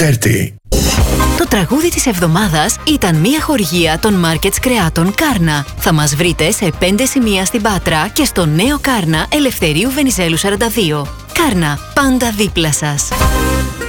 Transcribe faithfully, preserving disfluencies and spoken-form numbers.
τριάντα. Το τραγούδι της εβδομάδας ήταν μια χορηγία των Markets Κρεάτων Κάρνα. Θα μας βρείτε σε πέντε σημεία στην Πάτρα και στο νέο Κάρνα Ελευθερίου Βενιζέλου σαράντα δύο. Κάρνα, πάντα δίπλα σας.